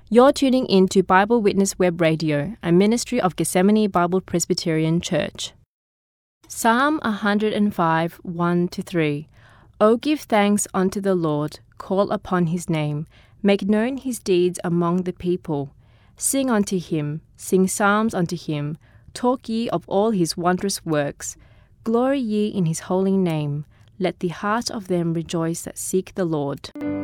You're tuning in to Bible Witness Web Radio, a ministry of Gethsemane Bible Presbyterian Church. Psalm 105, 1-3. O give thanks unto the Lord, call upon his name, make known his deeds among the people. Sing unto him, sing psalms unto him, talk ye of all his wondrous works. Glory ye in his holy name, let the heart of them rejoice that seek the Lord.